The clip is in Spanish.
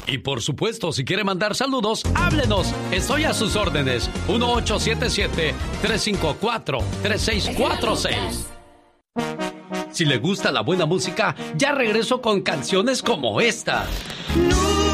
Y por supuesto, si quiere mandar saludos, háblenos. Estoy a sus órdenes. 1877-354-3646. Si le gusta la buena música, ya regreso con canciones como esta. No